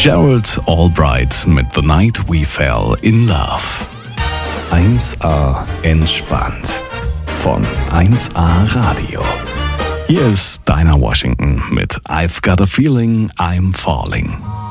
Gerald Albright mit The Night We Fell in Love. 1A entspannt von 1A Radio. Hier ist Dinah Washington mit I've Got a Feeling I'm Falling.